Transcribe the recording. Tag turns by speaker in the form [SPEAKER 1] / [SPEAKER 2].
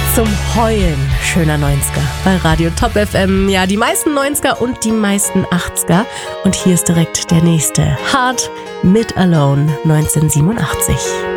[SPEAKER 1] Zum Heulen schöner 90er bei Radio Top FM. Ja, die meisten 90er und die meisten 80er. Und hier ist direkt der nächste. Hard mit Alone 1987.